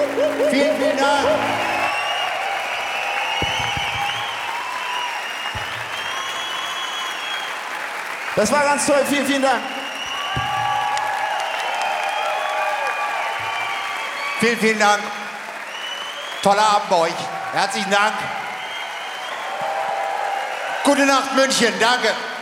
Vielen, vielen Dank. Das war ganz toll. Vielen, vielen Dank. Vielen, vielen Dank. Toller Abend bei euch. Herzlichen Dank. Gute Nacht, München. Danke.